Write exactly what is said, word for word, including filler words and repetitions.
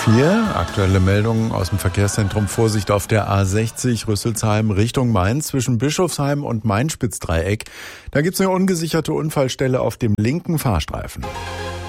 vier, aktuelle Meldungen aus dem Verkehrszentrum. Vorsicht auf der A sechzig Rüsselsheim Richtung Mainz zwischen Bischofsheim und Main-Spitzdreieck. Da gibt's eine ungesicherte Unfallstelle auf dem linken Fahrstreifen.